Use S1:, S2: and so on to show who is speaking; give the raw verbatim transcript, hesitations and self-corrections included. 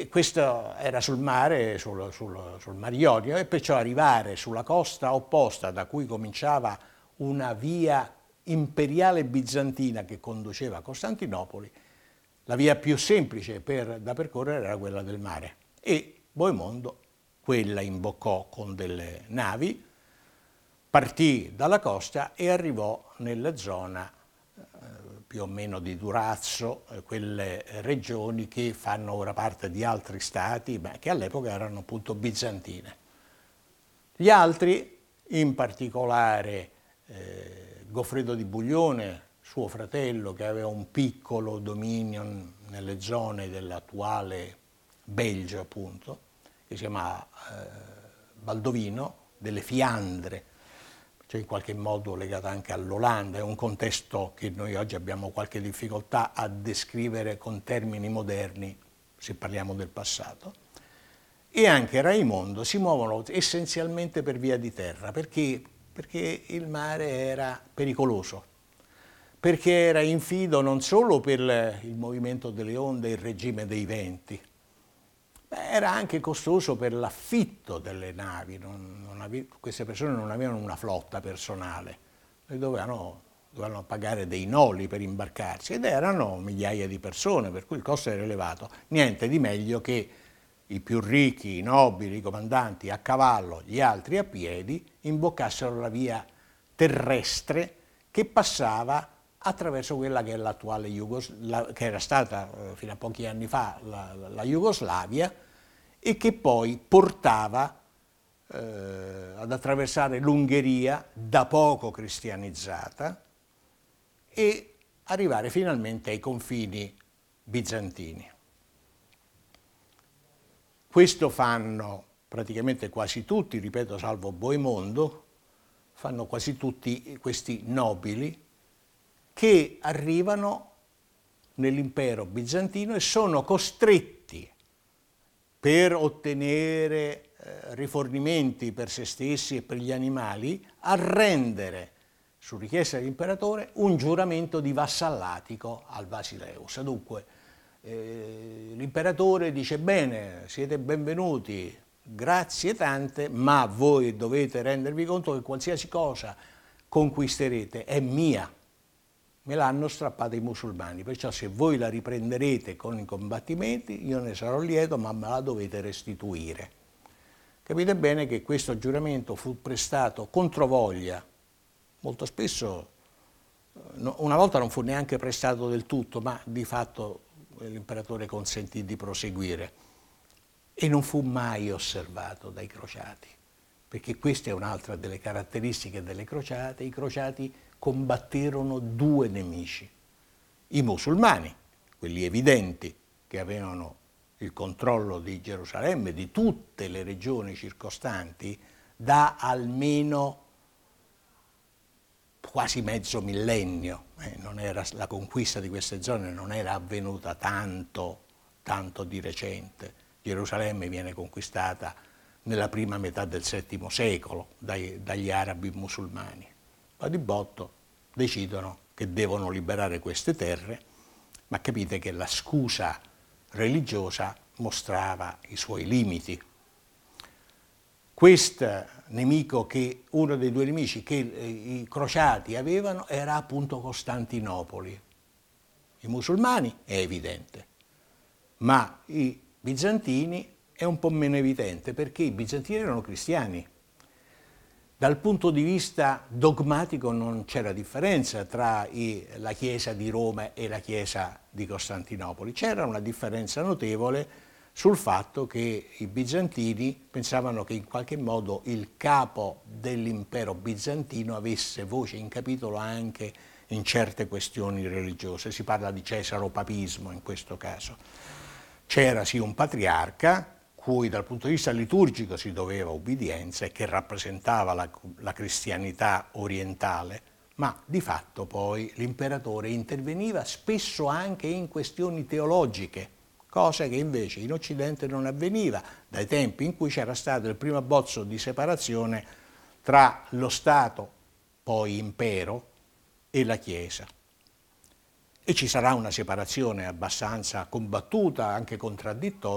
S1: E questo era sul mare, sul, sul, sul Mar Ionio, e perciò arrivare sulla costa opposta, da cui cominciava una via imperiale bizantina che conduceva a Costantinopoli, la via più semplice per, da percorrere era quella del mare. E Boemondo quella imboccò con delle navi, partì dalla costa e arrivò nella zona eh, più o meno di Durazzo, eh, quelle regioni che fanno ora parte di altri stati, ma che all'epoca erano appunto bizantine. Gli altri, in particolare eh, Goffredo di Buglione, suo fratello, che aveva un piccolo dominio nelle zone dell'attuale Belgio, appunto, che si chiama eh, Baldovino, delle Fiandre, cioè in qualche modo legata anche all'Olanda. È un contesto che noi oggi abbiamo qualche difficoltà a descrivere con termini moderni, se parliamo del passato. E anche Raimondo si muovono essenzialmente per via di terra, perché, perché il mare era pericoloso, perché era infido non solo per il movimento delle onde e il regime dei venti, ma era anche costoso per l'affitto delle navi. Non, non ave, queste persone non avevano una flotta personale, dovevano, dovevano pagare dei noli per imbarcarsi, ed erano migliaia di persone, per cui il costo era elevato. Niente di meglio che i più ricchi, i nobili, i comandanti a cavallo, gli altri a piedi, imboccassero la via terrestre che passava attraverso quella che è l'attuale Jugoslavia, che era stata eh, fino a pochi anni fa la, la, la Jugoslavia, e che poi portava eh, ad attraversare l'Ungheria, da poco cristianizzata, e arrivare finalmente ai confini bizantini. Questo fanno praticamente quasi tutti, ripeto, salvo Boemondo, fanno quasi tutti questi nobili che arrivano nell'impero bizantino e sono costretti, per ottenere eh, rifornimenti per se stessi e per gli animali, a rendere, su richiesta dell'imperatore, un giuramento di vassallatico al Basileus. Dunque, eh, l'imperatore dice: bene, siete benvenuti, grazie tante, ma voi dovete rendervi conto che qualsiasi cosa conquisterete è mia. Me l'hanno strappata i musulmani, perciò se voi la riprenderete con i combattimenti io ne sarò lieto, ma me la dovete restituire. Capite bene che questo giuramento fu prestato controvoglia, molto spesso, una volta non fu neanche prestato del tutto, ma di fatto l'imperatore consentì di proseguire, e non fu mai osservato dai crociati, perché questa è un'altra delle caratteristiche delle crociate. I crociati combatterono due nemici: i musulmani, quelli evidenti, che avevano il controllo di Gerusalemme, di tutte le regioni circostanti, da almeno quasi mezzo millennio. Eh, non era, la conquista di queste zone non era avvenuta tanto, tanto di recente. Gerusalemme viene conquistata nella prima metà del settimo secolo dai, dagli arabi musulmani. Ma di botto decidono che devono liberare queste terre, ma capite che la scusa religiosa mostrava i suoi limiti. Questo nemico, che uno dei due nemici che i crociati avevano, era appunto Costantinopoli. I musulmani è evidente, ma i bizantini è un po' meno evidente, perché i bizantini erano cristiani. Dal punto di vista dogmatico non c'era differenza tra i, la Chiesa di Roma e la Chiesa di Costantinopoli. C'era una differenza notevole sul fatto che i bizantini pensavano che in qualche modo il capo dell'impero bizantino avesse voce in capitolo anche in certe questioni religiose. Si parla di cesaropapismo in questo caso. C'era sì un patriarca, cui dal punto di vista liturgico si doveva ubbidienza e che rappresentava la, la cristianità orientale, ma di fatto poi l'imperatore interveniva spesso anche in questioni teologiche, cosa che invece in Occidente non avveniva dai tempi in cui c'era stato il primo abbozzo di separazione tra lo Stato, poi impero, e la Chiesa. E ci sarà una separazione abbastanza combattuta, anche contraddittoria,